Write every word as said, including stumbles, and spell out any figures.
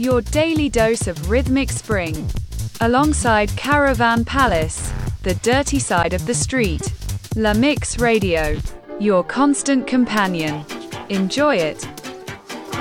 your daily dose of rhythmic spring. Alongside Caravan Palace, the dirty side of the street. La Mix Radio, your constant companion. Enjoy it.